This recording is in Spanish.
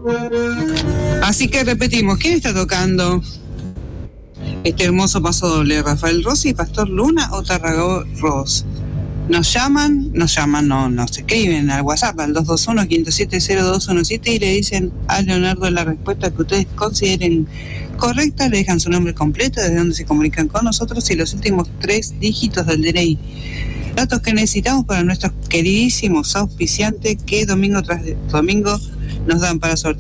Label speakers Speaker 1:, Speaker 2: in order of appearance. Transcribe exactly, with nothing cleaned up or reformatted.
Speaker 1: Así que repetimos, ¿quién está tocando este hermoso paso doble? ¿Rafael Rossi, Pastor Luna o Tarragó Ross? Nos llaman, nos llaman, no, nos escriben al WhatsApp al dos dos uno, cinco siete cero dos uno siete y le dicen a Leonardo la respuesta que ustedes consideren correcta, le dejan su nombre completo, desde donde se comunican con nosotros y los últimos tres dígitos del D N I. Datos que necesitamos para nuestros queridísimos auspiciantes que domingo tras domingo nos dan para sortear